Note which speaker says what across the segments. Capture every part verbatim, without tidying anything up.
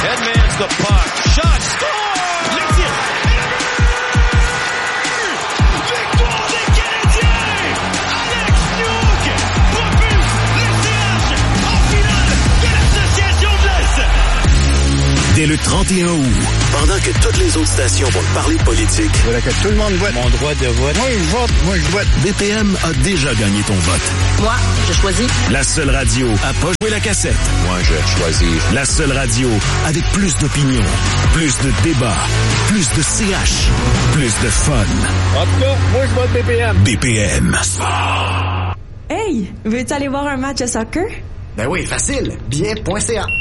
Speaker 1: Headman's the puck. Shot, score! Le tir! Victoire des Canadiens! Alex Newhook propulse le C H en finale de l'Association de l'Est!
Speaker 2: Dès le trente et un août, pendant que toutes les autres stations vont parler politique,
Speaker 3: voilà que tout le monde vote. Mon droit de vote.
Speaker 2: Moi, je vote. Moi, je vote. B P M a déjà gagné ton vote.
Speaker 4: Moi, je choisis.
Speaker 2: La seule radio à pas jouer la cassette.
Speaker 3: Moi, je choisis.
Speaker 2: La seule radio avec plus d'opinion, plus de débats, plus de C H, plus de fun.
Speaker 3: En tout cas, moi, je vote B P M.
Speaker 2: B P M.
Speaker 5: Hey, veux-tu aller voir un match de soccer?
Speaker 6: Ben oui, facile. billet point c a.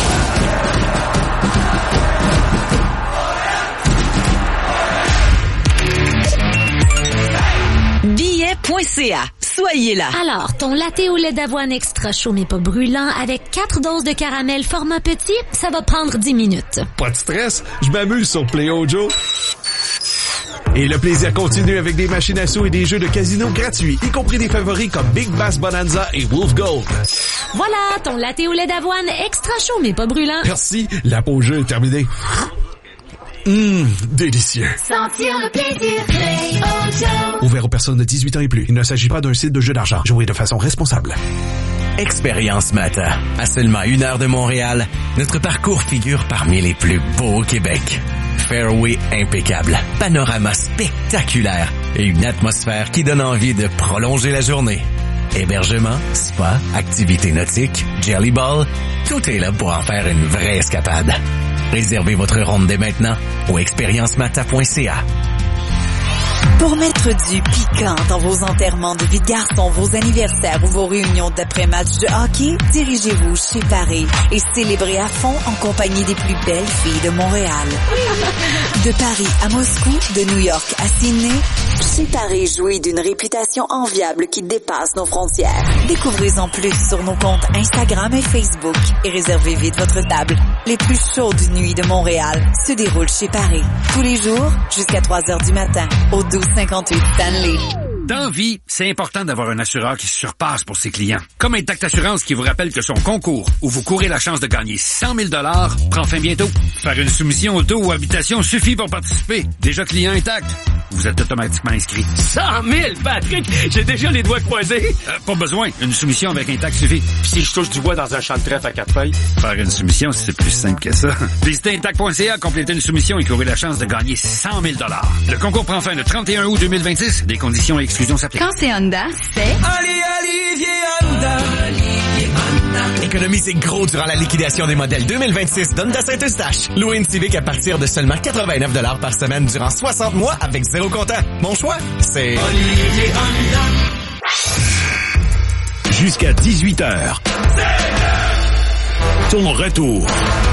Speaker 4: billet point c a. Soyez là.
Speaker 7: Alors, ton latte au lait d'avoine extra chaud mais pas brûlant avec quatre doses de caramel format petit, ça va prendre dix minutes.
Speaker 8: Pas de stress, je m'amuse sur Play-O-Joe. Et le plaisir continue avec des machines à sous et des jeux de casino gratuits, y compris des favoris comme Big Bass Bonanza et Wolf Gold.
Speaker 7: Voilà, ton latte au lait d'avoine extra chaud mais pas brûlant.
Speaker 8: Merci, la pause jeu est terminée. Hum, délicieux.
Speaker 7: Sentir le plaisir Play-O-Joe.
Speaker 8: Ouvert aux personnes de dix-huit ans et plus. Il ne s'agit pas d'un site de jeu d'argent. Jouez de façon responsable.
Speaker 9: Expérience Mata. À seulement une heure de Montréal, notre parcours figure parmi les plus beaux au Québec. Fairway impeccable, panorama spectaculaire et une atmosphère qui donne envie de prolonger la journée. Hébergement, spa, activités nautiques, jelly ball, tout est là pour en faire une vraie escapade. Réservez votre ronde dès maintenant au expérience mata point c a.
Speaker 10: Pour mettre du piquant dans vos enterrements de vie de garçon, vos anniversaires ou vos réunions d'après-match de hockey, dirigez-vous chez Paris et célébrez à fond en compagnie des plus belles filles de Montréal. De Paris à Moscou, de New York à Sydney, chez Paris jouit d'une réputation enviable qui dépasse nos frontières. Découvrez-en plus sur nos comptes Instagram et Facebook et réservez vite votre table. Les plus chaudes nuits de Montréal se déroulent chez Paris. Tous les jours, jusqu'à trois heures du matin, au douze cinquante-huit Stanley.
Speaker 11: Dans vie, c'est important d'avoir un assureur qui se surpasse pour ses clients. Comme Intact Assurance qui vous rappelle que son concours, où vous courez la chance de gagner cent mille dollars, prend fin bientôt. Faire une soumission auto ou habitation suffit pour participer. Déjà client Intact, vous êtes automatiquement inscrit.
Speaker 12: cent mille, Patrick! J'ai déjà les doigts croisés.
Speaker 11: Euh, pas besoin. Une soumission avec Intact suffit.
Speaker 12: Puis si je touche du bois dans un champ de trèfle à quatre feuilles?
Speaker 11: Faire une soumission, c'est plus simple que ça. Visitez Intact point c a, complétez une soumission et courez la chance de gagner cent mille dollars. Le concours prend fin le trente et un août deux mille vingt-six. Des conditions et exclusions s'appliquent.
Speaker 4: Quand c'est Honda, c'est...
Speaker 1: Ali Olivier Honda. Olivier Honda.
Speaker 9: Économisez gros durant la liquidation des modèles deux mille vingt-six d'Honda Saint-Eustache. Louez une Civic à partir de seulement quatre-vingt-neuf dollars par semaine durant soixante mois avec zéro comptant. Mon choix, c'est...
Speaker 1: Olivier Honda.
Speaker 2: Jusqu'à dix-huit heures. Ton retour.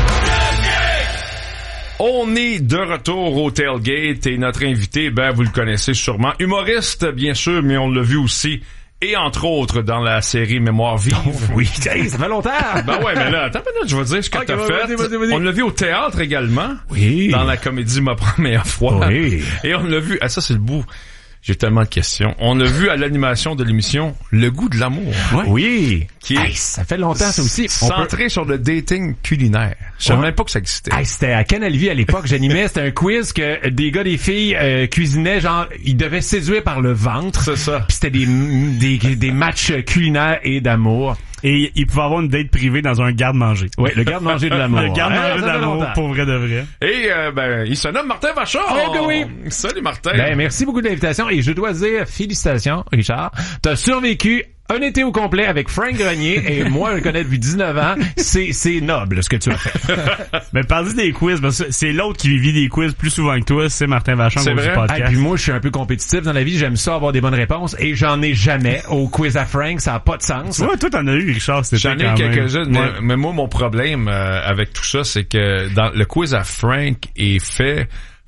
Speaker 13: On est de retour au Tailgate et notre invité, ben vous le connaissez sûrement, humoriste bien sûr, mais on l'a vu aussi, et entre autres dans la série Mémoire vive.
Speaker 14: Oh, oui, hey, ça fait longtemps.
Speaker 13: Ben ouais, mais là, attends une minute, je vais dire ce que okay, t'as vas, fait.
Speaker 14: Vas-y, vas-y, vas-y.
Speaker 13: On l'a vu au théâtre également.
Speaker 14: Oui.
Speaker 13: Dans la comédie Ma première fois.
Speaker 14: Oui.
Speaker 13: Et on l'a vu, ah ça c'est le bout. J'ai tellement de questions. On l'a vu à l'animation de l'émission Le goût de l'amour.
Speaker 14: Ouais. Oui.
Speaker 13: Qui est
Speaker 14: hey, ça fait longtemps, ça aussi.
Speaker 13: On centré peut... sur le dating culinaire. Je savais ouais. même pas que ça existait.
Speaker 14: Hey, c'était à Canal Vie à l'époque. J'animais. C'était un quiz que des gars, des filles euh, cuisinaient. Genre, ils devaient séduire par le ventre.
Speaker 13: C'est ça.
Speaker 14: Puis c'était des, des, des matchs culinaires et d'amour.
Speaker 15: Et il pouvait avoir une date privée dans un garde-manger.
Speaker 14: Oui, le garde-manger de l'amour.
Speaker 15: Le garde-manger
Speaker 14: ouais,
Speaker 15: de l'amour, pour vrai de vrai.
Speaker 13: Et euh, ben, il se nomme Martin Vachon.
Speaker 14: Oui, oui.
Speaker 13: Salut Martin.
Speaker 14: Ben, merci beaucoup de l'invitation. Et je dois dire, félicitations, Richard. T'as survécu un été au complet avec Frank Grenier et moi, je le connais depuis dix-neuf ans. C'est, c'est noble, ce que tu as fait.
Speaker 15: Mais parlez des quiz, parce que c'est l'autre qui vit des quiz plus souvent que toi, c'est Martin Vachon.
Speaker 13: C'est vrai.
Speaker 15: Podcast.
Speaker 14: Ah, puis moi, je suis un peu compétitif dans la vie. J'aime ça avoir des bonnes réponses et j'en ai jamais au quiz à Frank. Ça a pas de sens.
Speaker 15: Ouais, toi, t'en as eu, Richard.
Speaker 13: J'en ai quelques-unes. Mais, mais moi, mon problème euh, avec tout ça, c'est que dans le quiz à Frank est fait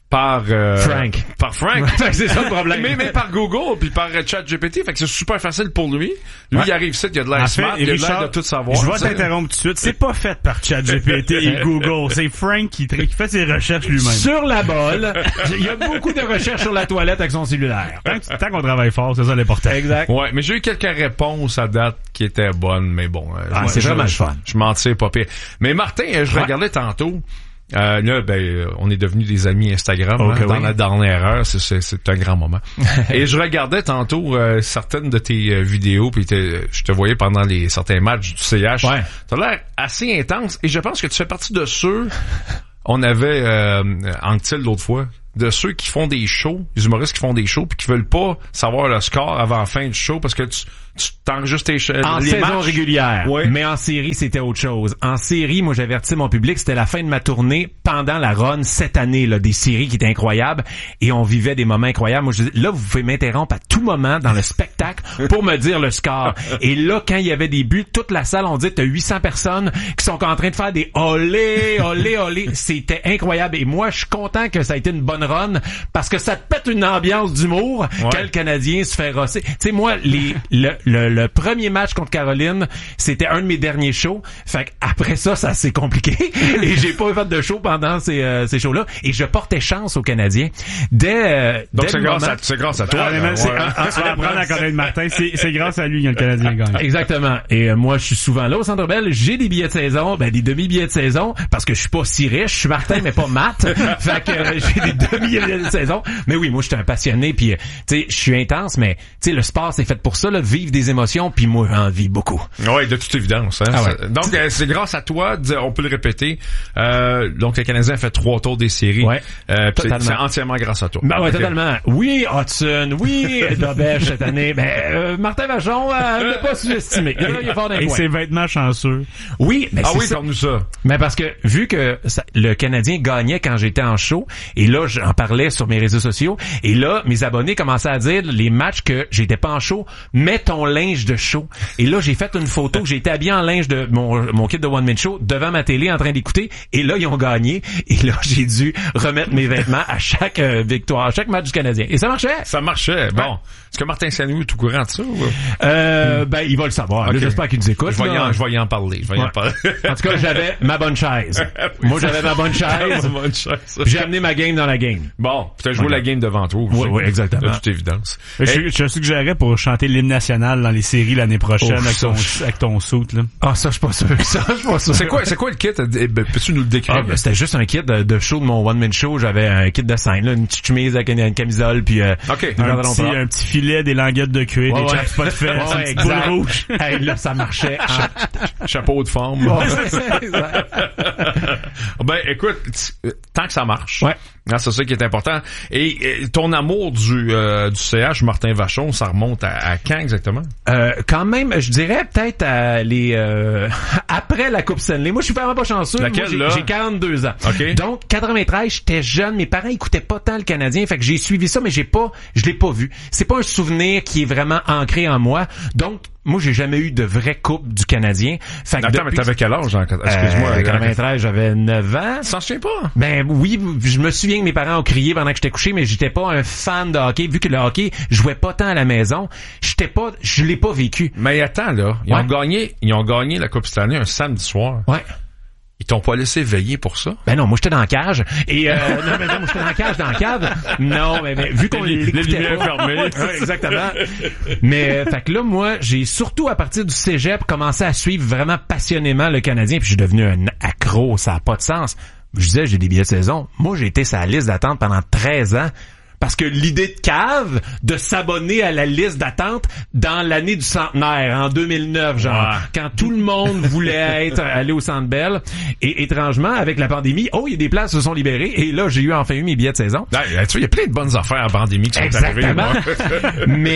Speaker 13: par euh,
Speaker 14: Frank.
Speaker 13: Par Frank.
Speaker 14: C'est ça le problème.
Speaker 13: mais, mais par Google puis par euh, ChatGPT. Fait que c'est super facile pour lui. Lui,
Speaker 15: ouais.
Speaker 13: il arrive ici, il a de l'air smart, il a de l'air de tout savoir.
Speaker 15: Je vais t'interrompre tout de suite. C'est pas fait par ChatGPT et Google. C'est Frank qui, qui fait ses recherches lui-même.
Speaker 14: Sur la balle. Il y a beaucoup de recherches sur la toilette avec son cellulaire.
Speaker 15: Tant, tant qu'on travaille fort, c'est ça l'important.
Speaker 14: Exact.
Speaker 13: Ouais, mais j'ai eu quelques réponses à date qui étaient bonnes, mais bon. Euh,
Speaker 14: ah,
Speaker 13: moi,
Speaker 14: c'est
Speaker 13: je,
Speaker 14: vraiment
Speaker 13: je,
Speaker 14: fun.
Speaker 13: Je, je m'en tire pas pire. Mais Martin, je ouais. regardais tantôt. Euh, là, ben, on est devenus des amis Instagram okay, hein, dans oui. la dernière heure. C'est, c'est, c'est un grand moment. Et je regardais tantôt euh, certaines de tes euh, vidéos, puis je te voyais pendant les certains matchs du C H.
Speaker 14: Ouais.
Speaker 13: T'as l'air assez intense. Et je pense que tu fais partie de ceux. On avait euh, Anctil l'autre fois. De ceux qui font des shows, les humoristes qui font des shows, puis qui veulent pas savoir le score avant la fin du show parce que tu tu t'enregistres tes ch-
Speaker 14: en
Speaker 13: les
Speaker 14: saison
Speaker 13: matchs.
Speaker 14: régulière,
Speaker 13: ouais.
Speaker 14: mais en série c'était autre chose. En série, moi j'avertis mon public, c'était la fin de ma tournée pendant la run cette année là, des séries qui étaient incroyables et on vivait des moments incroyables. Moi je dis, là vous pouvez m'interrompre à tout moment dans le spectacle pour me dire le score. Et là quand il y avait des buts, toute la salle on dit t'as huit cents personnes qui sont en train de faire des olé olé olé. C'était incroyable et moi je suis content que ça a été une bonne run parce que ça te pète une ambiance d'humour ouais. quand le Canadien se fait rosser. Tu sais moi les le Le, le premier match contre Caroline, c'était un de mes derniers shows. Fait qu'après ça, ça s'est compliqué. Et j'ai pas fait de show pendant ces, euh, ces shows-là. Et je portais chance aux Canadiens. Dès, euh,
Speaker 13: Donc
Speaker 14: dès
Speaker 13: c'est, grâce
Speaker 14: moment...
Speaker 13: à, c'est grâce à toi.
Speaker 15: Ah,
Speaker 13: là,
Speaker 15: c'est,
Speaker 13: ouais.
Speaker 15: en, en, tu vas apprendre à connaître Martin. C'est, c'est grâce à lui que le Canadien gagne.
Speaker 14: Exactement. Et euh, moi, je suis souvent là au Centre Bell. J'ai des billets de saison, ben des demi-billets de saison, parce que je suis pas si riche. Je suis Martin, mais pas Matt. Fait que euh, j'ai des demi-billets de saison. Mais oui, moi, je suis un passionné. Puis, tu sais, je suis intense, mais tu sais, le sport, c'est fait pour ça, là, vivre des émotions. Puis moi, j'en vis beaucoup.
Speaker 13: Oui, de toute évidence. Hein.
Speaker 14: Ah ouais.
Speaker 13: Donc, euh, c'est grâce à toi, on peut le répéter. Euh, donc, le Canadien a fait trois tours des séries.
Speaker 14: Ouais.
Speaker 13: Euh, c'est, c'est entièrement grâce à toi.
Speaker 14: Ben ouais, totalement. Oui, Hudson. Oui, Dobèche cette année. Ben, euh, Martin Vachon, euh, ne pas sous-estimer. Il, il est fort d'un
Speaker 15: Et
Speaker 14: point.
Speaker 15: ses vêtements chanceux.
Speaker 14: Oui, mais
Speaker 13: ah
Speaker 14: c'est
Speaker 13: oui,
Speaker 14: ça.
Speaker 13: parle-nous ça.
Speaker 14: Mais parce que, vu que ça, le Canadien gagnait quand j'étais en show, et là, j'en parlais sur mes réseaux sociaux, et là, mes abonnés commençaient à dire, les matchs que j'étais pas en show, mets ton linge de show. Et là, j'ai fait une photo, j'ai été habillé en linge de mon, mon kit de One Man Show devant ma télé en train d'écouter, et là, ils ont gagné, et là, j'ai dû remettre mes vêtements à chaque euh, victoire, à chaque match du Canadien. Et ça marchait.
Speaker 13: Ça marchait. Bon. Ouais. Est-ce que Martin Saint-Louis est au courant de ça? Ou...
Speaker 14: Euh, ben, il va le savoir. Okay. Là, j'espère qu'il nous écoute.
Speaker 13: Je vais, y en, je vais y en parler. Je vais ouais. y en parler.
Speaker 14: En tout cas, j'avais ma bonne chaise. Oui, Moi, j'avais ma bonne chaise.
Speaker 13: ma bonne chaise.
Speaker 14: J'ai amené ma game dans la game.
Speaker 13: Bon, tu as joué okay. la game devant toi.
Speaker 14: Oui, oui, exactement.
Speaker 13: De toute évidence.
Speaker 15: Je, hey. je suggérerais pour chanter l'hymne national dans les séries l'année prochaine oh, avec, ton, avec ton suit, là.
Speaker 14: Ah, ça, je suis pas sûr. Ça, je suis pas sûr.
Speaker 13: C'est quoi, c'est quoi le kit? Peux-tu nous le décrire?
Speaker 14: Ah, ben, c'était juste un kit de, de show de mon one-man show. J'avais un kit de scène, là, une petite chemise avec une, une camisole, puis euh,
Speaker 13: okay.
Speaker 15: un, petit, un petit filet, des languettes de cuir,
Speaker 14: ouais,
Speaker 15: des
Speaker 14: ouais.
Speaker 15: chaps pas de fer,
Speaker 14: ouais,
Speaker 15: une petite boule rouge.
Speaker 14: Hey, là, ça marchait.
Speaker 13: En... Chapeau de forme.
Speaker 14: Ouais, c'est exact.
Speaker 13: Ben, écoute, tant que ça marche.
Speaker 14: Ouais.
Speaker 13: Hein, c'est ça qui est important. Et, et ton amour du, euh, du C H, Martin Vachon, ça remonte à, à quand exactement?
Speaker 14: Euh, quand même, je dirais peut-être à les euh, après la Coupe Stanley. Moi, je suis vraiment pas chanceux.
Speaker 13: Laquelle,
Speaker 14: Moi, j'ai,
Speaker 13: là?
Speaker 14: j'ai quarante-deux ans.
Speaker 13: Okay.
Speaker 14: Donc, quatre-vingt-treize, j'étais jeune. Mes parents écoutaient pas tant le Canadien. Fait que j'ai suivi ça, mais j'ai pas, je l'ai pas vu. C'est pas un souvenir qui est vraiment ancré en moi. Donc, moi, j'ai jamais eu de vraie coupe du Canadien. Fait que
Speaker 13: Attends, mais t'avais quel âge? Excuse-moi.
Speaker 14: Euh, quatre-vingt-treize, j'avais neuf ans.
Speaker 13: Tu t'en souviens pas?
Speaker 14: Ben oui, je me souviens que mes parents ont crié pendant que j'étais couché, mais j'étais pas un fan de hockey. Vu que le hockey jouait pas tant à la maison, j'étais pas, je l'ai pas vécu.
Speaker 13: Mais attends, là. Ils
Speaker 14: ouais.
Speaker 13: ont gagné, ils ont gagné la Coupe Stanley un samedi soir.
Speaker 14: Ouais.
Speaker 13: Ils t'ont pas laissé veiller pour ça?
Speaker 14: Ben non, moi j'étais dans la cage. Et euh, non, mais non, moi j'étais dans la cage, dans la cave. Non, mais, mais vu qu'on les
Speaker 13: l'écoutait pas. Fermé.
Speaker 14: Ouais, exactement. Mais euh, fait que là, moi, j'ai surtout à partir du cégep commencé à suivre vraiment passionnément le Canadien, puis je suis devenu un accro, ça a pas de sens. Je disais, j'ai des billets de saison. Moi, j'ai été sur la liste d'attente pendant treize ans. Parce que l'idée de cave de s'abonner à la liste d'attente dans l'année du centenaire, en deux mille neuf, genre, ouais. quand tout le monde voulait être allé au Centre Bell, et étrangement, avec la pandémie, oh, il y a des places qui se sont libérées, et là, j'ai eu enfin eu mes billets de saison.
Speaker 13: Là, tu vois, il y a plein de bonnes affaires en pandémie qui sont
Speaker 14: Exactement.
Speaker 13: arrivées.
Speaker 14: Mais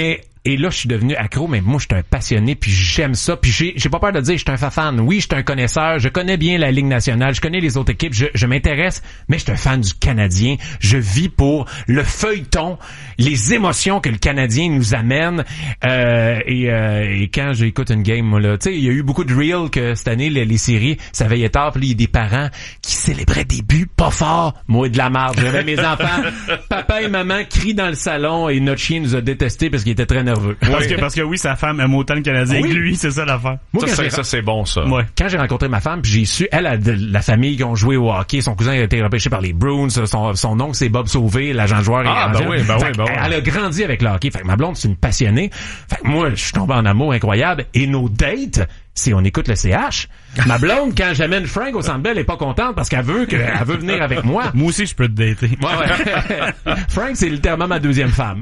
Speaker 14: Et là, je suis devenu accro, mais moi, je suis un passionné, puis j'aime ça. Puis j'ai, j'ai pas peur de dire, je suis un fan. Oui, je suis un connaisseur. Je connais bien la Ligue nationale. Je connais les autres équipes. Je, je m'intéresse, mais je suis un fan du Canadien. Je vis pour le feuilleton, les émotions que le Canadien nous amène. Euh, et, euh, et quand j'écoute une game, moi, là, tu sais, il y a eu beaucoup de reels que cette année, les, les séries, ça veillait tard. Puis là, il y a des parents qui célébraient des buts pas forts. Moi, de la marde. J'avais mes enfants. Papa et maman crient dans le salon et notre chien nous a détestés parce qu'il était très nerveux.
Speaker 15: Parce que, parce que oui, sa femme aime autant le Canadien
Speaker 14: oui.
Speaker 15: que lui, c'est ça l'affaire.
Speaker 13: Moi, ça, c'est, ça, c'est bon, ça.
Speaker 14: Ouais. Quand j'ai rencontré ma femme, puis j'ai su, elle a de la famille qui ont joué au hockey, son cousin a été repêché par les Bruins, son, son oncle c'est Bob Sauvé, l'agent de joueur.
Speaker 13: Ah, ben oui, ben oui, ben oui.
Speaker 14: Elle a grandi avec le hockey. Fait que ma blonde, c'est une passionnée. Fait que moi, je suis tombé en amour incroyable. Et nos dates, c'est on écoute le C H. Ma blonde, quand j'amène Frank au Centre Bell, elle est pas contente parce qu'elle veut que, elle veut venir avec moi.
Speaker 15: Moi aussi, je peux te dater.
Speaker 14: Ouais, ouais. Frank, c'est littéralement ma deuxième femme.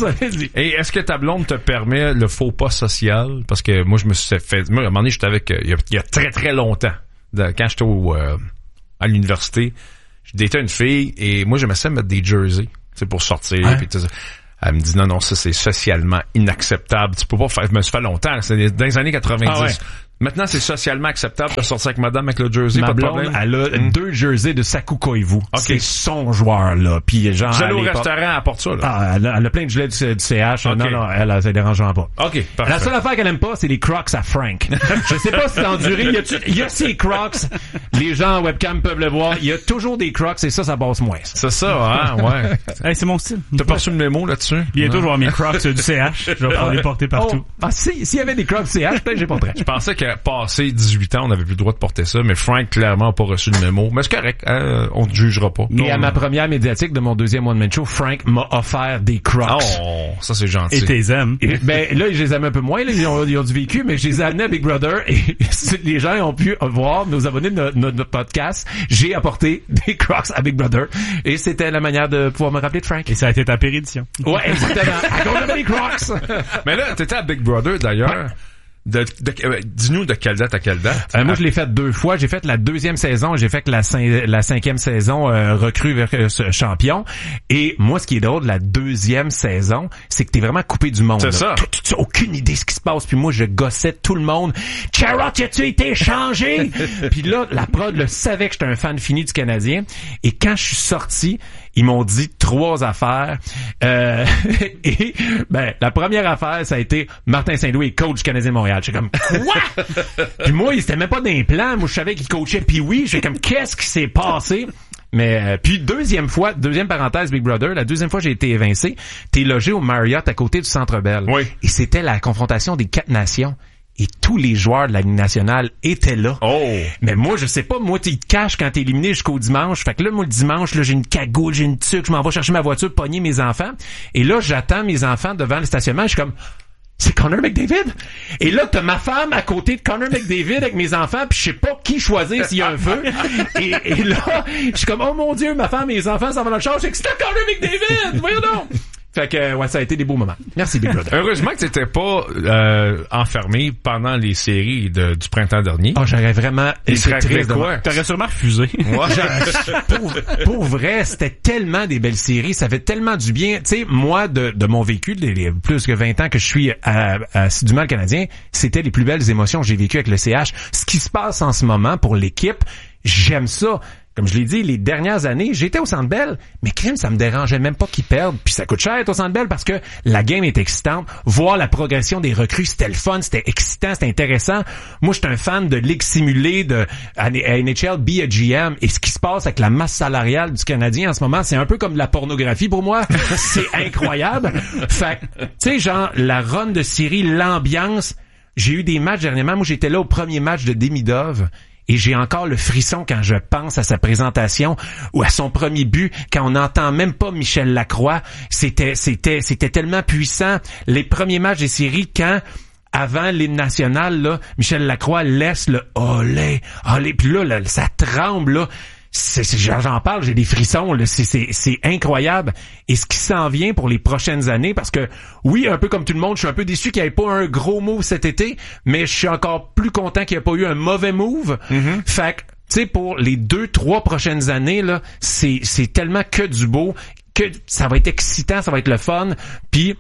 Speaker 13: Et est-ce que ta blonde te permet le faux pas social? Parce que moi, je me suis fait, moi, à un moment donné, j'étais avec, il y a, il y a très très longtemps, de, quand j'étais au, euh, à l'université, je datais une fille et moi, j'aimais ça mettre des jerseys, tu sais, pour sortir.
Speaker 14: Hein?
Speaker 13: Puis, elle me dit non, non, ça c'est socialement inacceptable. Tu peux pas faire, mais ça fait longtemps, c'est dans les années quatre-vingt-dix. Ah ouais. Maintenant, c'est socialement acceptable de sortir avec madame avec le jersey,
Speaker 14: ma
Speaker 13: pas de
Speaker 14: blonde,
Speaker 13: problème.
Speaker 14: elle a mmh. deux jerseys de Saku Koivu. Okay. C'est son joueur, là. Puis genre.
Speaker 13: J'allais au restaurant, elle apporte ça, là.
Speaker 14: Ah, elle a, elle a plein de gilets du, du C H. Okay. Non, non, elle, elle, ça dérange pas.
Speaker 13: OK, parfait.
Speaker 14: La seule affaire qu'elle aime pas, c'est les Crocs à Frank. Je sais pas si c'est enduré. Il y a, il y a ces Crocs. Les gens en webcam peuvent le voir. Il y a toujours des Crocs et ça, ça passe moins.
Speaker 13: C'est ça, hein, ouais.
Speaker 15: Hey, c'est mon style.
Speaker 13: T'as pas reçu le mémo là-dessus?
Speaker 15: Bientôt, je vais avoir mes Crocs du C H. Je vais pouvoir les porter partout.
Speaker 14: Oh, ah, si, s'il y avait des Crocs C H, peut-être j'ai pas prêt.
Speaker 13: Je pensais qu'à passer dix-huit ans, on n'avait plus le droit de porter ça, mais Frank, clairement, n'a pas reçu le mémo. Mais c'est correct, hein, on te jugera pas.
Speaker 14: Et
Speaker 13: non,
Speaker 14: à
Speaker 13: non.
Speaker 14: ma première médiatique de mon deuxième one-man show, Frank m'a offert des Crocs.
Speaker 13: Oh, ça c'est gentil.
Speaker 15: Et t'es aimes.
Speaker 14: Et, ben, là, je les aime un peu moins, là, ils ont, ils ont du vécu, mais je les ai amenés à Big Brother et les gens ont pu voir, nos abonnés de notre, notre podcast, j'ai apporté des Crocs à Big Brother et c'était la manière de pouvoir me rappeler de Frank.
Speaker 15: Et ça a été ta pérédition.
Speaker 14: Ouais, exactement. À cause de mes Crocs.
Speaker 13: Mais là, t'étais à Big Brother, d'ailleurs. Ouais. De, de, euh, dis-nous de quelle date à quelle date?
Speaker 14: Euh, moi, je l'ai fait deux fois. J'ai fait la deuxième saison, j'ai fait la, cin- la cinquième saison euh, recrue vers euh, champion. Et moi, ce qui est drôle de la deuxième saison, c'est que t'es vraiment coupé du monde.
Speaker 13: C'est ça.
Speaker 14: Tu n'as aucune idée de ce qui se passe. Puis moi, je gossais tout le monde. Charrot, as-tu été échangé? Puis là, la prod le savait que j'étais un fan fini du Canadien. Et quand je suis sorti, ils m'ont dit trois affaires. Euh, et ben la première affaire, ça a été Martin Saint-Louis, coach du Canadien de Montréal. J'étais comme quoi? Puis moi, il s'était même pas d'un plan. Moi, je savais qu'il coachait. Puis oui, j'étais comme qu'est-ce qui s'est passé? Mais euh, puis deuxième fois, deuxième parenthèse Big Brother, la deuxième fois j'ai été évincé. T'es logé au Marriott à côté du Centre Bell.
Speaker 13: Oui.
Speaker 14: Et c'était la confrontation des quatre nations. Et tous les joueurs de la Ligue nationale étaient là.
Speaker 13: Oh.
Speaker 14: Mais moi, je sais pas, moi, tu te caches quand t'es éliminé jusqu'au dimanche. Fait que là, moi, le dimanche, là, j'ai une cagoule, j'ai une tuque, je m'en vais chercher ma voiture, pogner mes enfants. Et là, j'attends mes enfants devant le stationnement. Je suis comme, c'est Connor McDavid? Et là, t'as ma femme à côté de Connor McDavid avec mes enfants, puis je sais pas qui choisir s'il y a un feu. Et, et là, je suis comme, oh mon Dieu, ma femme et mes enfants s'en vont dans le char. C'est que c'était Connor McDavid! Voyons donc! Fait que, ouais, ça a été des beaux moments. Merci, Big Brother.
Speaker 13: Heureusement que t'étais pas euh, enfermé pendant les séries de, du printemps dernier.
Speaker 14: Oh, j'aurais vraiment été triste.
Speaker 15: Quoi? T'aurais sûrement refusé.
Speaker 14: Moi, pour, pour vrai, c'était tellement des belles séries. Ça fait tellement du bien. Tu sais, moi, de, de mon vécu, les, les plus que vingt ans que je suis à, à assidûment le Canadien, c'était les plus belles émotions que j'ai vécues avec le C H. Ce qui se passe en ce moment pour l'équipe, j'aime ça. Comme je l'ai dit, les dernières années, j'étais au Centre Bell, mais crime, ça me dérangeait même pas qu'ils perdent. Puis ça coûte cher être au Centre Bell parce que la game est excitante. Voir la progression des recrues, c'était le fun, c'était excitant, c'était intéressant. Moi, j'étais un fan de ligue simulée, de à N H L, be a G M. Et ce qui se passe avec la masse salariale du Canadien en ce moment, c'est un peu comme de la pornographie pour moi. C'est incroyable. Fait tu sais, genre, la run de série, l'ambiance. J'ai eu des matchs dernièrement. Moi, j'étais là au premier match de Demidov. Et j'ai encore le frisson quand je pense à sa présentation ou à son premier but, quand on n'entend même pas Michel Lacroix. C'était, c'était, c'était tellement puissant. Les premiers matchs des séries, quand, avant l'hymne national, là, Michel Lacroix laisse le olé, olé, puis là, là, ça tremble, là. C'est, c'est, j'en parle, j'ai des frissons, là. C'est, c'est, c'est incroyable. Et ce qui s'en vient pour les prochaines années, parce que, oui, un peu comme tout le monde, je suis un peu déçu qu'il n'y ait pas un gros move cet été, mais je suis encore plus content qu'il n'y ait pas eu un mauvais move. Mm-hmm. Fait que, tu sais, pour les deux, trois prochaines années, là, c'est, c'est tellement que du beau, que ça va être excitant, ça va être le fun. Puis,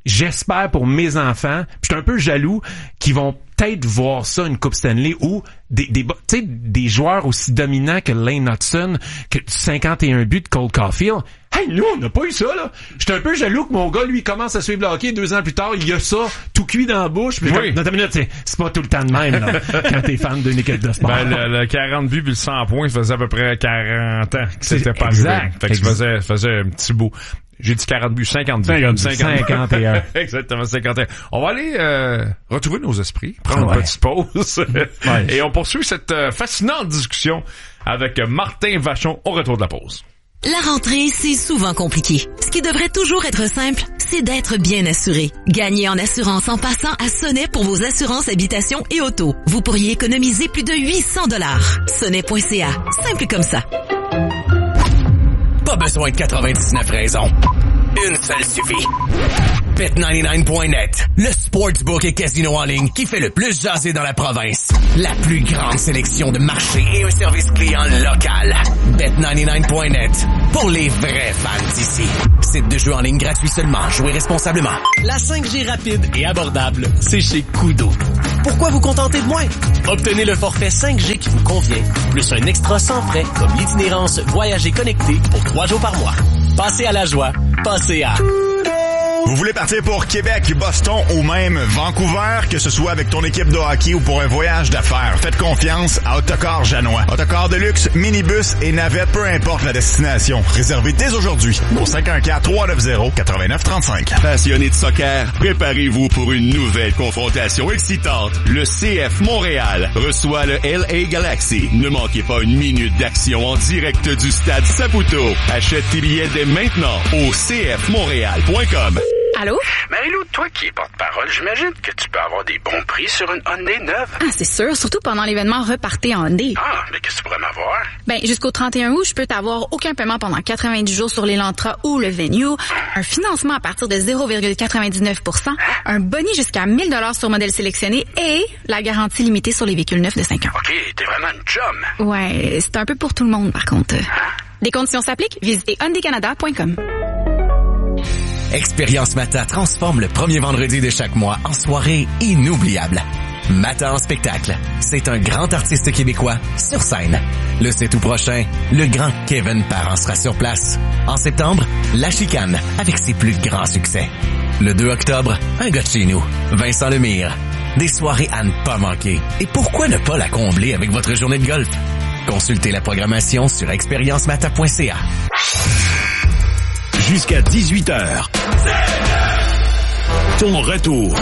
Speaker 14: j'espère pour mes enfants, puis je suis un peu jaloux, qu'ils vont peut-être voir ça, une Coupe Stanley, où des, des, tu sais, des joueurs aussi dominants que Lane Hutson, que cinquante et un buts de Cole Caulfield. Hey, nous, on n'a pas eu ça, là. J'étais un peu jaloux que mon gars, lui, commence à suivre le hockey. Deux ans plus tard, il y a ça, tout cuit dans la bouche. Puis
Speaker 13: oui.
Speaker 14: Dans ta minute, c'est, c'est pas tout le temps de même, là, quand t'es fan d'une équipe de sport.
Speaker 13: Ben, le, le quarante buts puis le cent points, ça faisait à peu près quarante ans que c'était pas
Speaker 14: exact.
Speaker 13: arrivé. Fait que ça faisait, faisait un petit bout. J'ai dit quarante buts, cinquante buts.
Speaker 14: cinquante, cinquante et un.
Speaker 13: Exactement, cinquante et un. On va aller euh, retrouver nos esprits, prendre
Speaker 14: ouais.
Speaker 13: une petite pause.
Speaker 14: ouais.
Speaker 13: Et on poursuit cette euh, fascinante discussion avec Martin Vachon au retour de la pause.
Speaker 4: La rentrée, c'est souvent compliqué. Ce qui devrait toujours être simple, c'est d'être bien assuré. Gagnez en assurance en passant à Sonnet pour vos assurances habitation et auto. Vous pourriez économiser plus de huit cents dollars. Sonnet point c a. Simple comme ça.
Speaker 9: Pas besoin de quatre-vingt-dix-neuf raisons. Une seule suffit. Bet quatre-vingt-dix-neuf point net, le sportsbook et casino en ligne qui fait le plus jaser dans la province. La plus grande sélection de marchés et un service client local. Bet quatre-vingt-dix-neuf point net, pour les vrais fans d'ici. Site de jeu en ligne gratuit seulement. Jouez responsablement.
Speaker 16: La cinq G rapide et abordable, c'est chez Koodo. Pourquoi vous contenter de moins? Obtenez le forfait cinq G qui vous convient, plus un extra sans frais comme l'itinérance Voyager connecté pour trois jours par mois. Passez à la joie. Passez à...
Speaker 17: Vous voulez partir pour Québec, Boston ou même Vancouver, que ce soit avec ton équipe de hockey ou pour un voyage d'affaires, faites confiance à Autocar Janois. Autocar de luxe, minibus et navette, peu importe la destination. Réservez dès aujourd'hui au cinq un quatre, trois neuf zéro, neuf neuf trois cinq.
Speaker 18: Passionnés de soccer, préparez-vous pour une nouvelle confrontation excitante. Le C F Montréal reçoit le L A Galaxy. Ne manquez pas une minute d'action en direct du stade Saputo. Achète tes billets dès maintenant au c f montréal point com.
Speaker 19: Allô?
Speaker 20: Marie-Lou, toi qui es porte-parole, j'imagine que tu peux avoir des bons prix sur une Hyundai neuve.
Speaker 19: Ah, c'est sûr, surtout pendant l'événement Repartez en Hyundai.
Speaker 20: Ah, mais qu'est-ce que tu pourrais m'avoir?
Speaker 19: Ben, jusqu'au trente et un août, je peux t'avoir aucun paiement pendant quatre-vingt-dix jours sur l'Elantra ou le Venue, un financement à partir de zéro virgule quatre-vingt-dix-neuf pour cent, un boni jusqu'à mille dollars sur modèle sélectionné et la garantie limitée sur les véhicules neufs de cinq ans.
Speaker 20: OK, t'es vraiment une chum.
Speaker 19: Ouais, c'est un peu pour tout le monde, par contre. Des conditions s'appliquent, visitez hyundai canada point com.
Speaker 9: Expérience Mata transforme le premier vendredi de chaque mois en soirée inoubliable. Mata en spectacle, c'est un grand artiste québécois sur scène. Le sept août prochain, le grand Kevin Parent sera sur place. En septembre, La Chicane avec ses plus grands succès. Le deux octobre, un gars de chez nous, Vincent Lemire. Des soirées à ne pas manquer. Et pourquoi ne pas la combler avec votre journée de golf? Consultez la programmation sur expérience mata point c a.
Speaker 2: Jusqu'à dix-huit heures. Ton retour.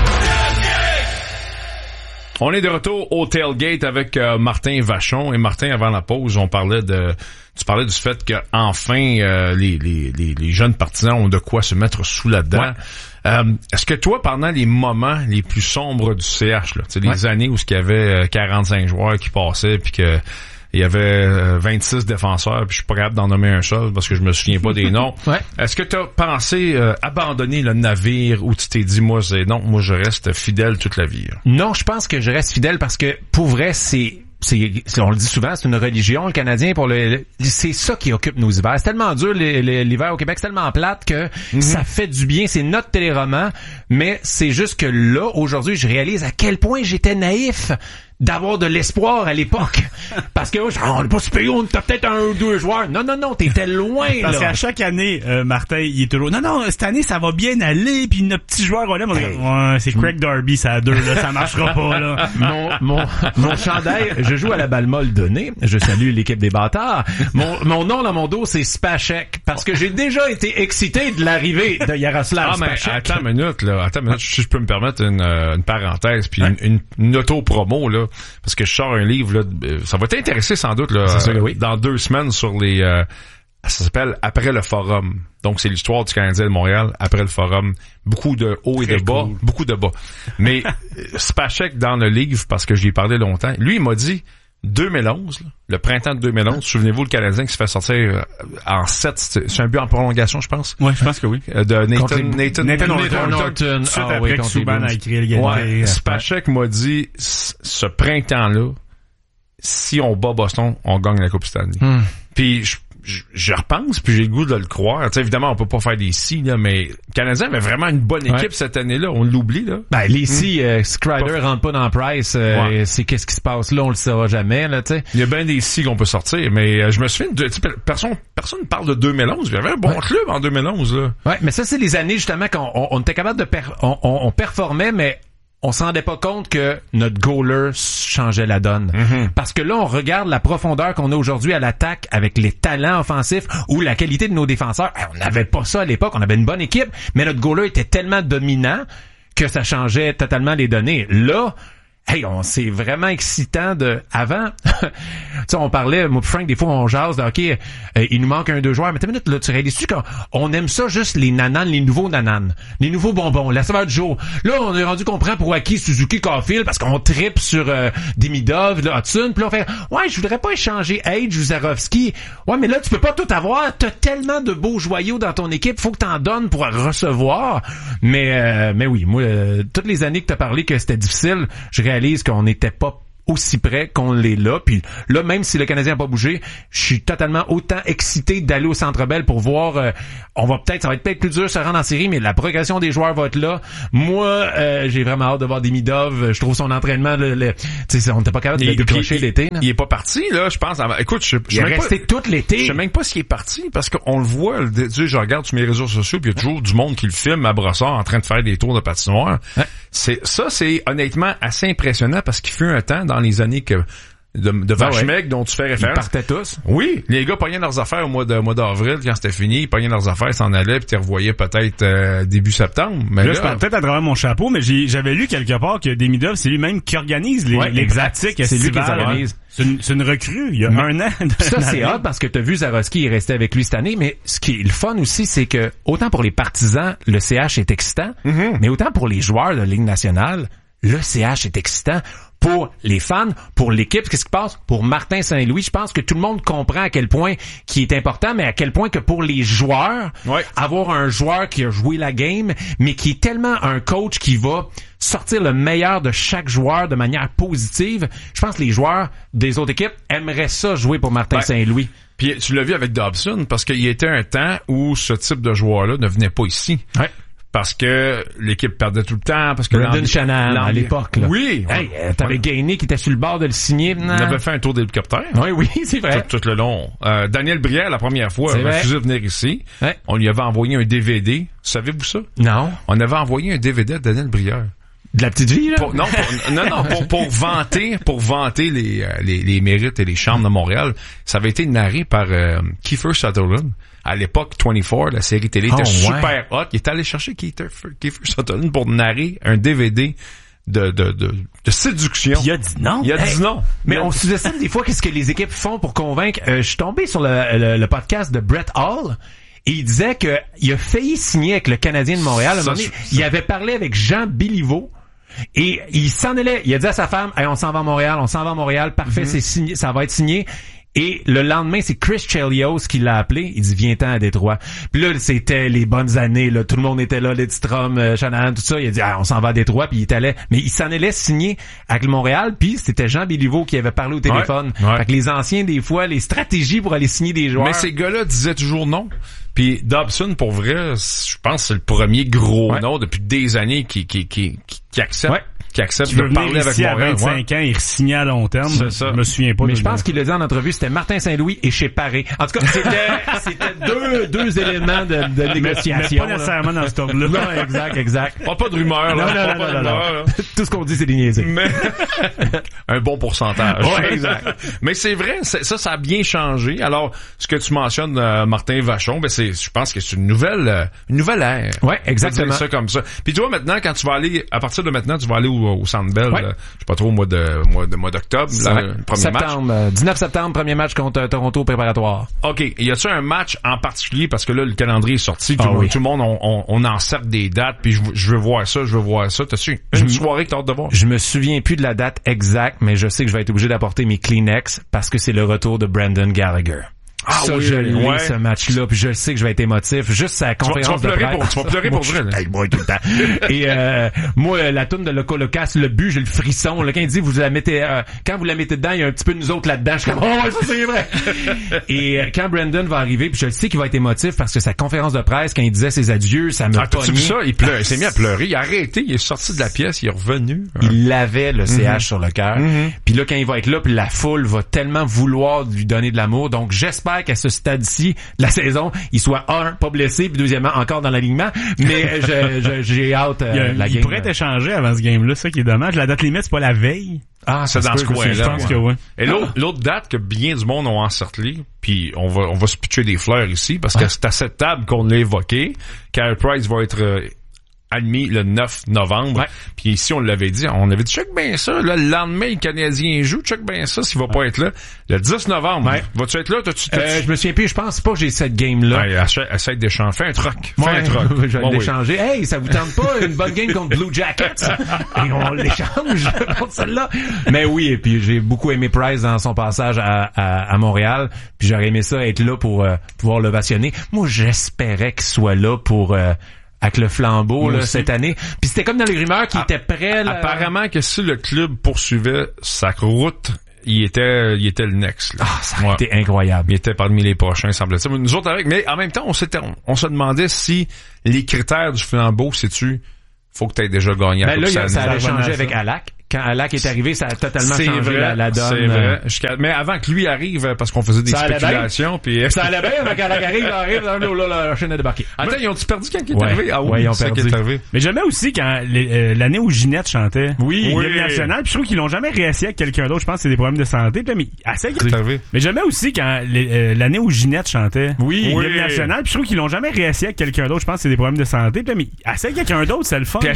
Speaker 13: On est de retour au Tailgate avec euh, Martin Vachon. Et Martin, avant la pause, on parlait de, tu parlais du fait que enfin euh, les, les, les, les jeunes partisans ont de quoi se mettre sous la dent. Ouais. Euh, est-ce que toi, pendant les moments les plus sombres du C H, là, les ouais. années où il y avait quarante-cinq joueurs qui passaient, puis que il y avait vingt-six défenseurs, puis je suis pas capable d'en nommer un seul parce que je me souviens pas des noms. Ouais. Est-ce que tu as pensé euh, abandonner le navire ou tu t'es dit, moi, c'est non, moi, je reste fidèle toute la vie? Là.
Speaker 14: Non, je pense que je reste fidèle parce que, pour vrai, c'est... C'est, on le dit souvent, c'est une religion, le Canadien, pour le, le c'est ça qui occupe nos hivers. C'est tellement dur, les, les, l'hiver au Québec, c'est tellement plate que mm-hmm. ça fait du bien. C'est notre téléroman, mais c'est juste que là, aujourd'hui, je réalise à quel point j'étais naïf d'avoir de l'espoir à l'époque. Parce que, oh, on n'est pas si payé, on a peut-être un ou deux joueurs. Non, non, non, t'étais loin, là.
Speaker 15: Parce qu'à chaque année, euh, Martin, il est toujours, non, non, cette année, ça va bien aller, puis notre petit joueur, on l'aime. Hey. Ouais, c'est Craig Darby, ça a deux, là, ça marchera pas, là.
Speaker 14: Mon, mon, mon chandail, je joue à la balle molle donnée. Je salue l'équipe des bâtards. Mon, mon nom dans mon dos, c'est Spacek. Parce que j'ai déjà été excité de l'arrivée de Yaroslav
Speaker 13: ah,
Speaker 14: Spacek.
Speaker 13: Attends une minute, là. Attends une minute, si je peux me permettre une, une parenthèse, puis hein? une, une, une auto-promo, là. Parce que je sors un livre, là, ça va t'intéresser sans doute, là,
Speaker 14: c'est sûr que oui.
Speaker 13: dans deux semaines sur les, euh, ça s'appelle Après le Forum. Donc, c'est l'histoire du Canadien de Montréal après le Forum. Beaucoup de hauts et de bas, cool. beaucoup de bas. Mais Spacek, dans le livre, parce que j'y ai parlé longtemps, lui, il m'a dit, deux mille onze, là, le printemps de deux mille onze, souvenez-vous, le Canadien qui se fait sortir euh, en sept, c'est, c'est un but en prolongation, je pense.
Speaker 15: Ouais, je pense que oui.
Speaker 13: Euh, de Nathan,
Speaker 15: les,
Speaker 13: Nathan,
Speaker 15: Nathan, Nathan Norton. Suite ah, après oui, que Subban a écrit l'égalité.
Speaker 13: Ouais, Spacek m'a dit, ce printemps-là, si on bat Boston, on gagne la Coupe Stanley. Hmm. Puis, je, je, je repense, puis j'ai le goût de le croire. Tu sais, évidemment, on peut pas faire des si, là, mais le Canadien avait vraiment une bonne équipe ouais. cette année-là. On l'oublie, là.
Speaker 14: Ben, les si, hum. euh, Strider rentre pas dans Price, euh, ouais. c'est qu'est-ce qui se passe là, on le saura jamais, là, tu sais.
Speaker 13: Il y a bien des si qu'on peut sortir, mais euh, je me souviens de, personne, personne parle de deux mille onze. Il y avait un bon ouais. club en deux mille onze, là.
Speaker 14: Ouais, mais ça, c'est les années, justement, qu'on on, on était capable de, per, on, on, on performait, mais on s'en rendait pas compte que notre goaler changeait la donne. Mm-hmm. Parce que là, on regarde la profondeur qu'on a aujourd'hui à l'attaque avec les talents offensifs ou la qualité de nos défenseurs. On n'avait pas ça à l'époque. On avait une bonne équipe, mais notre goaler était tellement dominant que ça changeait totalement les données. Là, hey, on c'est vraiment excitant de avant. Tu sais, on parlait, moi Frank, des fois on jase de OK, euh, il nous manque un deux joueurs, mais t'as une minute là, tu réalises-tu qu'on on aime ça juste les nananes, les nouveaux nananes, les nouveaux bonbons, la saveur du jour. Là, on est rendu qu'on prend pour acquis Suzuki, Caulfield parce qu'on tripe sur euh, Demidov, là, Hudson, puis là on fait ouais, je voudrais pas échanger Age ou Zarovski. Ouais, mais là tu peux pas tout avoir, t'as tellement de beaux joyaux dans ton équipe, faut que t'en donnes pour recevoir. Mais euh, mais oui, moi euh, toutes les années que t'as parlé que c'était difficile, je réalise qu'on n'était pas aussi près qu'on l'est là. Puis là, même si le Canadien n'a pas bougé, je suis totalement autant excité d'aller au Centre Bell pour voir. Euh, on va peut-être, ça va être peut-être plus dur de se rendre en série, mais la progression des joueurs va être là. Moi, euh, j'ai vraiment hâte de voir Demidov. Je trouve son entraînement, le, le, tu sais, on n'était pas capable de le décrocher l'été.
Speaker 13: Il, il est pas parti là, je pense. Écoute, je, je
Speaker 14: il est resté
Speaker 13: pas,
Speaker 14: tout l'été.
Speaker 13: Je sais même pas s'il est parti parce qu'on le voit. Tu sais, je regarde sur mes réseaux sociaux, puis il y a toujours du monde qui le filme à Brossard en train de faire des tours de patinoire. Hein? C'est ça, c'est honnêtement assez impressionnant parce qu'il fut un temps dans les années que de, de vache ah ouais. mec dont tu fais référence.
Speaker 14: Ils partaient tous.
Speaker 13: Oui, les gars pognaient leurs affaires au mois de au mois d'avril quand c'était fini, ils pognaient leurs affaires, s'en allaient puis tu les revoyais peut-être euh, début septembre. Mais
Speaker 15: là,
Speaker 13: là
Speaker 15: je parle peut-être à travers mon chapeau, mais j'ai, j'avais lu quelque part que Demidov, c'est lui-même qui organise les,
Speaker 14: ouais,
Speaker 15: les pratiques.
Speaker 14: C'est lui qui les organise.
Speaker 15: C'est une, c'est une recrue, il y a mais, un an.
Speaker 14: Ça, c'est hot parce que t'as vu Zarovski est resté avec lui cette année, mais ce qui est le fun aussi, c'est que autant pour les partisans, le C H est excitant, mm-hmm. mais autant pour les joueurs de la Ligue nationale, le C H est excitant. Pour les fans, pour l'équipe, qu'est-ce qui passe? Pour Martin Saint-Louis, je pense que tout le monde comprend à quel point qui est important, mais à quel point que pour les joueurs, ouais. avoir un joueur qui a joué la game, mais qui est tellement un coach qui va sortir le meilleur de chaque joueur de manière positive, je pense que les joueurs des autres équipes aimeraient ça jouer pour Martin ouais. Saint-Louis.
Speaker 13: Puis tu l'as vu avec Dobson, parce qu'il y était un temps où ce type de joueur-là ne venait pas ici. Ouais. Parce que l'équipe perdait tout le temps, parce que
Speaker 14: Brendan Shanahan à l'époque là.
Speaker 13: Oui.
Speaker 14: Hey, euh, t'avais ouais. Gagné qui était sur le bord de le signer.
Speaker 13: Il avait fait un tour d'hélicoptère.
Speaker 14: Oui, oui, c'est vrai.
Speaker 13: Tout, tout le long. Euh, Daniel Brière, la première fois, a refusé de venir ici. Ouais. On lui avait envoyé un D V D. Savez-vous ça?
Speaker 14: Non.
Speaker 13: On avait envoyé un D V D à Daniel Brière.
Speaker 14: De la petite vie, là?
Speaker 13: Pour, non, pour, non, non, pour, pour vanter, pour vanter les, les, les mérites et les chambres de Montréal. Ça avait été narré par euh, Kiefer Sutherland. À l'époque, vingt-quatre, la série télé était oh, super ouais. hot. Il est allé chercher Kiefer, Kiefer Sutherland pour narrer un D V D de, de, de, de séduction.
Speaker 14: Puis il a dit non.
Speaker 13: Il a hey, dit non.
Speaker 14: Mais on sous-estime des fois qu'est-ce que les équipes font pour convaincre. Euh, je suis tombé sur le, le, le podcast de Brett Hall. Et il disait que il a failli signer avec le Canadien de Montréal. À un moment donné, il avait parlé avec Jean Béliveau. Et il s'en allait. Il a dit à sa femme, hey, on s'en va à Montréal, on s'en va à Montréal. Parfait, mm-hmm. c'est signé, ça va être signé. Et le lendemain, c'est Chris Chelios qui l'a appelé. Il dit, viens-t'en à Détroit. Puis là, c'était les bonnes années, là. Tout le monde était là, Lidstrom, euh, Shanahan, tout ça. Il a dit, ah, on s'en va à Détroit. Puis il est allé. Mais il s'en allait signer avec le Montréal. Puis c'était Jean Béliveau qui avait parlé au téléphone. Ouais, ouais. Fait que les anciens, des fois, les stratégies pour aller signer des joueurs.
Speaker 13: Mais ces gars-là disaient toujours non. Puis Dobson, pour vrai, je pense que c'est le premier gros ouais. nom depuis des années qui, qui, qui, qui, qui accepte. Ouais. qui accepte qui de parler avec Montréal.
Speaker 15: À vingt-cinq ouais. ans, il re-signait à long terme. C'est ça. Je me souviens pas.
Speaker 14: Mais je pense qu'il l'a dit en entrevue, c'était Martin Saint-Louis et chez Paré. En tout cas, c'était, c'était deux, deux éléments de, de négociation.
Speaker 15: Mais pas nécessairement dans ce tour-là.
Speaker 14: Non, exact, exact.
Speaker 13: Pas, pas de rumeur, là.
Speaker 14: Non, non, non, non, non, non. Tout ce qu'on dit, c'est des niaiseries.
Speaker 13: Mais, un bon pourcentage.
Speaker 14: Ouais, exact.
Speaker 13: Mais c'est vrai, c'est, ça, ça a bien changé. Alors, ce que tu mentionnes, euh, Martin Vachon, ben c'est, je pense que c'est une nouvelle, euh, une nouvelle ère.
Speaker 14: Ouais, exactement.
Speaker 13: On va dire ça comme ça. Puis tu vois, maintenant, quand tu vas aller, à partir de maintenant, tu vas aller au, au Centre Bell. Ouais. Là, je sais pas trop au mois de mois de mois d'octobre, là, ouais. le premier
Speaker 14: septembre,
Speaker 13: match.
Speaker 14: Euh, dix-neuf septembre, premier match contre euh, Toronto préparatoire.
Speaker 13: OK, y a-tu un match en particulier parce que là le calendrier est sorti, tout, ah, oui. tout le monde on, on, on encercle des dates puis je, je veux voir ça, je veux voir ça. T'as-tu une je, soirée que t'as hâte de voir?
Speaker 14: Je me souviens plus de la date exacte, mais je sais que je vais être obligé d'apporter mes Kleenex parce que c'est le retour de Brendan Gallagher.
Speaker 13: Ah
Speaker 14: ça,
Speaker 13: oui,
Speaker 14: je l'ai,
Speaker 13: ouais.
Speaker 14: ce match-là, puis je sais que je vais être émotif. Juste sa conférence
Speaker 13: tu vas, tu vas
Speaker 14: de
Speaker 13: pleurer
Speaker 14: presse.
Speaker 13: pour, tu vas pleurer pour vrai, là.
Speaker 14: Hey, moi, tout le temps. Et euh, moi, la toune de Loco Locas, le but, j'ai le frisson. Là, quand il dit, vous la mettez, euh, quand vous la mettez dedans, il y a un petit peu de nous autres là-dedans. Je suis comme, oh, ça, c'est vrai. Et euh, quand Brandon va arriver, puis je le sais qu'il va être émotif parce que sa conférence de presse, quand il disait ses adieux, ça me
Speaker 13: ah, t'as-tu
Speaker 14: pognait.
Speaker 13: vu ça? Il pleure, il s'est mis à pleurer. Il a arrêté, il est sorti de la pièce, il est revenu.
Speaker 14: Il l'avait, le C H,
Speaker 13: Mm-hmm.
Speaker 14: sur le cœur.
Speaker 13: Mm-hmm.
Speaker 14: Puis là, quand il va être là, puis la foule va tellement vouloir lui donner de l'amour. Donc, j'espère qu'à ce stade-ci de la saison, il soit, un, pas blessé, puis deuxièmement, encore dans l'alignement. Mais je, je, j'ai hâte euh,
Speaker 15: il, a,
Speaker 14: la
Speaker 15: il
Speaker 14: game.
Speaker 15: pourrait être échangé avant ce game-là, ça qui est dommage. La date limite, c'est pas la veille.
Speaker 14: Ah,
Speaker 13: c'est dans ce coin-là.
Speaker 15: Je pense que oui.
Speaker 13: Et l'autre, l'autre date que bien du monde ont encerclé, puis on va, on va se pitcher des fleurs ici, parce que ah. c'est à cette table qu'on l'a évoqué. Carey Price va être euh, admis le neuf novembre. Ouais. Puis ici, on l'avait dit, on avait dit, check bien ça, là, le lendemain, le Canadien joue, check bien ça, s'il va ouais. pas être là. Le dix novembre, ouais. vas-tu être là? T'as-tu, t'as-tu...
Speaker 14: Euh, je me souviens plus, je pense pas que j'ai cette game-là.
Speaker 13: Ouais, essaie d'échanger. Fais un truc. Fais
Speaker 14: ouais,
Speaker 13: un truc.
Speaker 14: Je vais
Speaker 13: bon,
Speaker 14: l'échanger. Oui. Hey, ça vous tente pas une bonne game contre Blue Jackets? Et on l'échange contre celle-là. Mais oui, et puis j'ai beaucoup aimé Price dans son passage à, à, à Montréal. Puis j'aurais aimé ça être là pour euh, pouvoir l'ovationner. Moi, j'espérais qu'il soit là pour... Euh, avec le flambeau là, cette année. Puis c'était comme dans les rumeurs qu'il ah, était prêt. Là.
Speaker 13: Apparemment que si le club poursuivait sa route, il était il était le next. Là.
Speaker 14: Ah, ça a ouais. été incroyable.
Speaker 13: Il était parmi les prochains, semble-t-il. Nous autres avec, mais en même temps, on s'était on, on se demandait si les critères du flambeau, sais-tu, faut que tu aies déjà gagné.
Speaker 14: Ben là, ça, ça allait changer avec Alak. Quand Alak est arrivé, ça a totalement
Speaker 13: c'est
Speaker 14: changé
Speaker 13: vrai,
Speaker 14: la, la donne.
Speaker 13: C'est vrai. Jusqu'à... Mais avant que lui arrive, parce qu'on faisait des
Speaker 14: ça
Speaker 13: spéculations, puis
Speaker 14: ça allait bien, avant qu'Alak arrive, il arrive, là, là, là, la chaîne a débarqué.
Speaker 13: Attends, ils ont-tu perdu quand il est
Speaker 14: ouais.
Speaker 13: arrivé? Ah oui,
Speaker 14: ouais, ils ont
Speaker 13: c'est
Speaker 14: perdu.
Speaker 13: Qui est arrivé.
Speaker 15: Mais jamais aussi quand euh, l'année où Ginette chantait.
Speaker 14: Oui.
Speaker 15: Oui. National, puis je trouve qu'ils l'ont jamais réassis avec quelqu'un d'autre. Je pense que c'est des problèmes de santé. Puis, mais assez Mais jamais aussi quand euh, l'année où Ginette chantait.
Speaker 14: Oui.
Speaker 15: Oui. National, puis je trouve qu'ils l'ont jamais réassis avec quelqu'un d'autre. Je pense que c'est des problèmes de santé. Puis, mais assez quelqu'un d'autre, c'est le fun.